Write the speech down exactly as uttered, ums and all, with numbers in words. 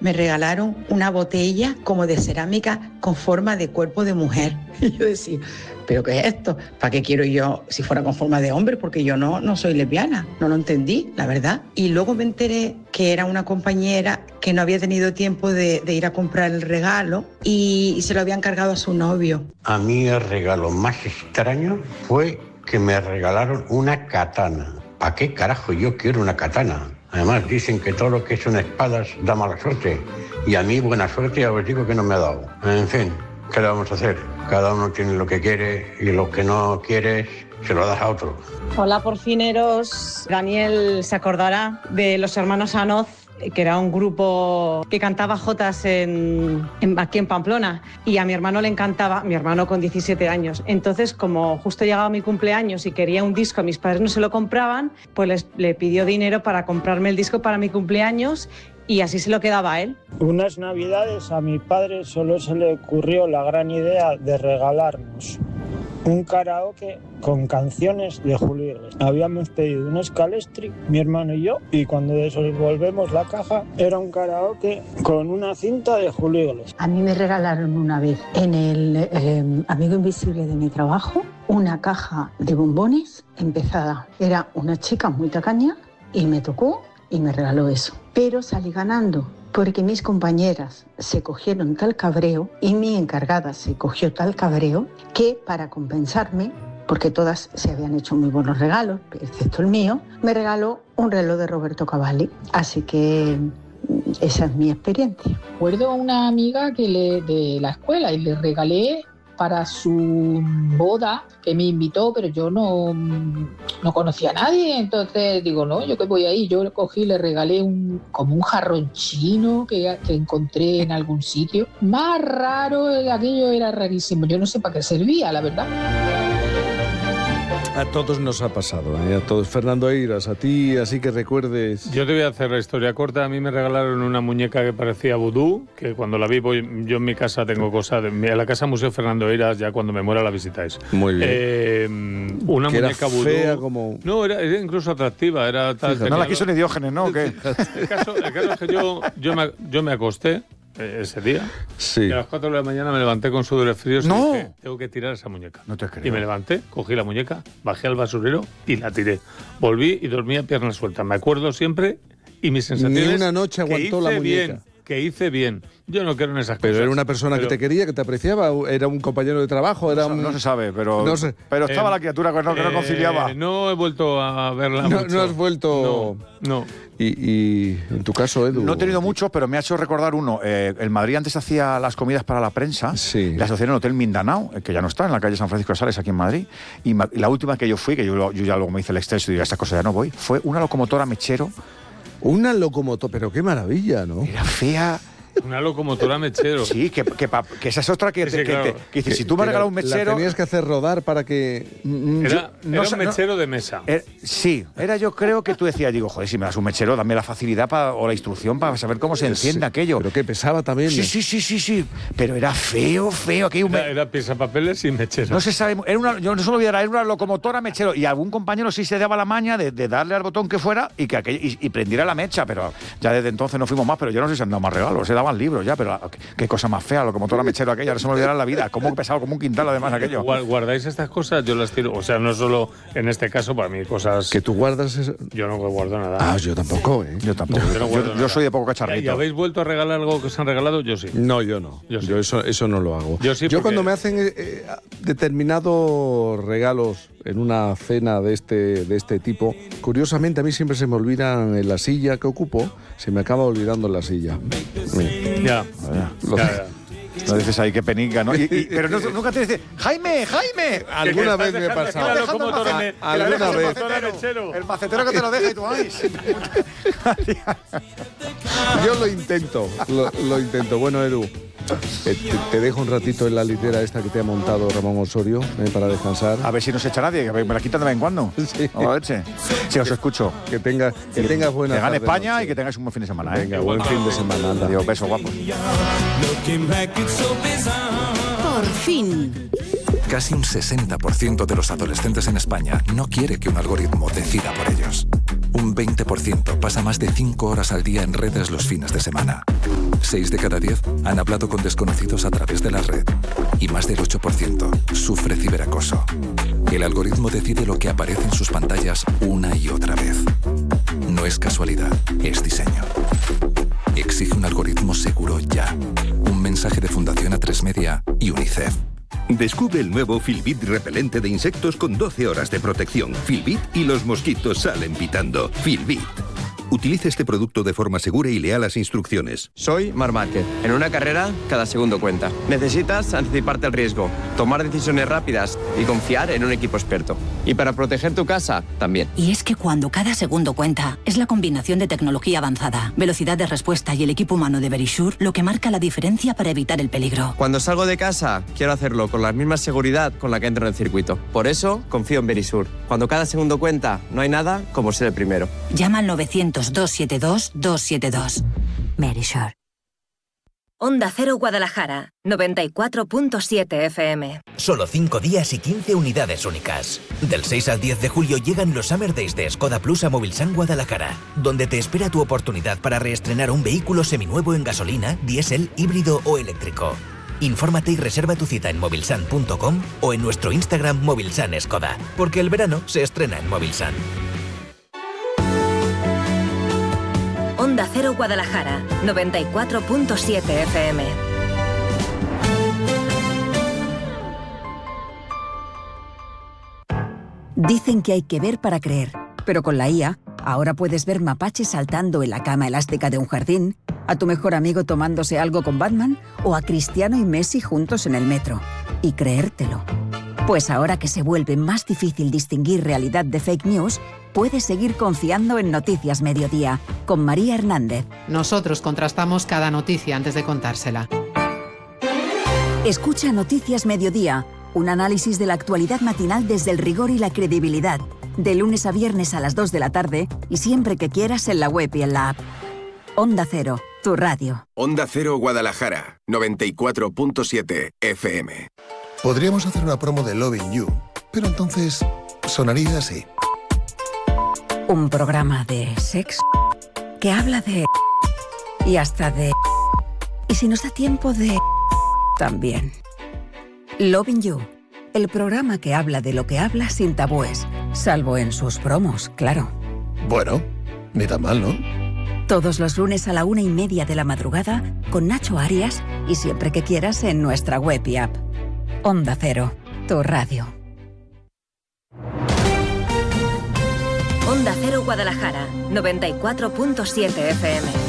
me regalaron una botella como de cerámica con forma de cuerpo de mujer. Y yo decía, ¿pero qué es esto? ¿Para qué quiero yo si fuera con forma de hombre? Porque yo no, no soy lesbiana, no lo entendí, la verdad. Y luego me enteré que era una compañera que no había tenido tiempo de, de ir a comprar el regalo y, y se lo había encargado a su novio. A mí el regalo más extraño fue que me regalaron una katana. ¿Para qué carajo yo quiero una katana? Además dicen que todo lo que son espadas da mala suerte. Y a mí buena suerte ya os digo que no me ha dado. En fin, ¿qué le vamos a hacer? Cada uno tiene lo que quiere y lo que no quiere se lo das a otro. Hola porcineros, Daniel se acordará de los hermanos Anoz, que era un grupo que cantaba jotas en, en, aquí en Pamplona, y a mi hermano le encantaba, mi hermano con diecisiete años. Entonces, como justo llegaba mi cumpleaños y quería un disco, mis padres no se lo compraban, pues les, le pidió dinero para comprarme el disco para mi cumpleaños y así se lo quedaba a él. Unas navidades a mi padre solo se le ocurrió la gran idea de regalarnos un karaoke con canciones de Julio Iglesias. Habíamos pedido un Scalestri, mi hermano y yo, y cuando devolvemos la caja era un karaoke con una cinta de Julio Iglesias. A mí me regalaron una vez en el eh, Amigo Invisible de mi trabajo una caja de bombones empezada. Era una chica muy tacaña y me tocó y me regaló eso. Pero salí ganando, porque mis compañeras se cogieron tal cabreo y mi encargada se cogió tal cabreo que para compensarme, porque todas se habían hecho muy buenos regalos, excepto el mío, me regaló un reloj de Roberto Cavalli. Así que esa es mi experiencia. Recuerdo a una amiga que le, de la escuela y le regalé para su boda, que me invitó, pero yo no, no conocía a nadie, entonces digo, no, yo que voy ahí, yo cogí y le regalé un, como un jarrón chino que, que encontré en algún sitio, más raro, aquello era rarísimo, yo no sé para qué servía, la verdad. A todos nos ha pasado, ¿eh? A todos. Fernando Eiras, a ti, así que recuerdes... Yo te voy a hacer la historia corta. A mí me regalaron una muñeca que parecía vudú, que cuando la vi, voy, yo en mi casa tengo cosas... De, en la casa Museo Fernando Eiras, ya cuando me muera la visitáis. Muy bien. Eh, una que muñeca era vudú... fea como... No, era, era incluso atractiva. Era tal, Fíjate, no la quiso ni Diógenes, ¿no? ¿O qué? El caso, el caso es que yo, yo, me, yo me acosté ese día, sí. Y a las cuatro de la mañana me levanté con sudores fríos ¡No! y dije, tengo que tirar esa muñeca. No te creo. Y me levanté, cogí la muñeca, bajé al basurero y la tiré. Volví y dormí a piernas sueltas. Me acuerdo siempre y mis sensaciones... Ni una noche aguantó la muñeca. Bien, que hice bien. Yo no creo en esas pero cosas. Pero era una persona pero... que te quería, que te apreciaba, era un compañero de trabajo, era no, un... no se sabe, pero no sé. pero estaba eh, la criatura que no, que no conciliaba. Eh, no he vuelto a verla no, mucho. No has vuelto... No, no. Y, y en tu caso, Edu... No he tenido muchos, pero me ha hecho recordar uno. Eh, el Madrid antes hacía las comidas para la prensa, sí. Las hacían en el Hotel Mindanao, que ya no está, en la calle San Francisco de Sales, aquí en Madrid. Y, ma- y la última que yo fui, que yo, yo ya luego me hice el exceso y digo, esta cosa ya no voy, fue una locomotora mechero. Una locomotora, pero qué maravilla, ¿no? Era fea... Una locomotora mechero. Sí, que, que, que esa es otra que... Sí, que, claro. que, que, que, que si tú me regalas un mechero... La tenías que hacer rodar para que... Era, yo, no, era un mechero no, de mesa. Er, sí, era yo creo que tú decías, digo, joder, si me das un mechero, dame la facilidad pa, o la instrucción para saber cómo se enciende sí, aquello. Pero que pesaba también. Sí, sí, sí, sí, sí. Pero era feo, feo. Aquello era, me... era pisapapeles y mechero. No se sabe... Era una, yo no se lo olvidará, era una locomotora mechero. Y algún compañero sí se daba la maña de, de darle al botón que fuera y que aquello, y, y prendiera la mecha. Pero ya desde entonces no fuimos más, pero yo no sé si han dado más regalos. Se daban libros ya, pero... Qué cosa más fea, locomotora mechero aquella, no se me olvidará en la vida. Cómo pesado, como un quintal además aquello. ¿Guardáis estas cosas? Yo las tiro, o sea, no solo en este caso, para mí cosas... ¿Que tú guardas eso? Yo no guardo nada. Ah, yo tampoco, ¿eh? Yo tampoco. Yo, no yo, yo soy de poco cacharrito. ¿Y habéis vuelto a regalar algo que os han regalado? Yo sí. No, yo no. Yo, sí. yo eso, eso no lo hago. Yo sí Yo porque... cuando me hacen eh, determinados regalos en una cena de este, de este tipo, curiosamente a mí siempre se me olvidan en la silla que ocupo, se me acaba olvidando en la silla. Sí. Ya. Lo, ya, ya. Lo dices ahí, qué penica, ¿no? Y, y, pero no, nunca te dices, Jaime, Jaime. Alguna vez me ha pasado. Alguna vez. El macetero que te lo deja y tú, ay. Yo lo intento, lo, lo intento. Bueno, Edu, eh, te, te dejo un ratito en la litera esta que te ha montado Ramón Osorio eh, para descansar. A ver si no se echa nadie, que me la quitan de vez en cuando. Sí. A ver, che. Sí, os escucho. Que, tenga, que sí. tengas buena Que gane tarde, España noche. Y que tengáis un buen fin de semana. Venga, ¿eh? buen fin de semana. Anda. Dios, besos guapos. Por fin. Casi un sesenta por ciento de los adolescentes en España no quiere que un algoritmo decida por ellos. Un Un veinte por ciento pasa más de cinco horas al día en redes los fines de semana. seis de cada diez han hablado con desconocidos a través de la red. Y más del ocho por ciento sufre ciberacoso. El algoritmo decide lo que aparece en sus pantallas una y otra vez. No es casualidad, es diseño. Exige un algoritmo seguro ya. Un mensaje de Fundación A tres Media y UNICEF. Descubre el nuevo Filbit repelente de insectos con doce horas de protección. Filbit y los mosquitos salen pitando. Filbit. Utilice este producto de forma segura y lea las instrucciones. Soy Marc Márquez. En una carrera, cada segundo cuenta. Necesitas anticiparte al riesgo, tomar decisiones rápidas y confiar en un equipo experto. Y para proteger tu casa, también. Y es que cuando cada segundo cuenta, es la combinación de tecnología avanzada, velocidad de respuesta y el equipo humano de Verisure lo que marca la diferencia para evitar el peligro. Cuando salgo de casa, quiero hacerlo con la misma seguridad con la que entro en el circuito. Por eso, confío en Verisure. Cuando cada segundo cuenta, no hay nada como ser el primero. Llama al novecientos, doscientos setenta y dos, doscientos setenta y dos. Verisure. Onda Cero Guadalajara, noventa y cuatro punto siete F M. Solo cinco días y quince unidades únicas. Del seis al diez de julio llegan los Summer Days de Skoda Plus a Movilsan Guadalajara, donde te espera tu oportunidad para reestrenar un vehículo seminuevo en gasolina, diésel, híbrido o eléctrico. Infórmate y reserva tu cita en movilsan punto com o en nuestro Instagram Movilsan Skoda, porque el verano se estrena en Movilsan. Onda Cero Guadalajara, noventa y cuatro punto siete F M. Dicen que hay que ver para creer, pero con la I A, ahora puedes ver mapaches saltando en la cama elástica de un jardín, a tu mejor amigo tomándose algo con Batman o a Cristiano y Messi juntos en el metro. Y creértelo. Pues ahora que se vuelve más difícil distinguir realidad de fake news, puedes seguir confiando en Noticias Mediodía, con María Hernández. Nosotros contrastamos cada noticia antes de contársela. Escucha Noticias Mediodía, un análisis de la actualidad matinal desde el rigor y la credibilidad, de lunes a viernes a las dos de la tarde y siempre que quieras en la web y en la app. Onda Cero, tu radio. Onda Cero Guadalajara, noventa y cuatro punto siete F M. Podríamos hacer una promo de Loving You, pero entonces sonaría así. Un programa de sexo que habla de... y hasta de... y si nos da tiempo de... también. Loving You, el programa que habla de lo que habla sin tabúes, salvo en sus promos, claro. Bueno, ni tan mal, ¿no? Todos los lunes a la una y media de la madrugada con Nacho Arias y siempre que quieras en nuestra web y app. Onda Cero, tu radio. Onda Cero Guadalajara, noventa y cuatro punto siete F M.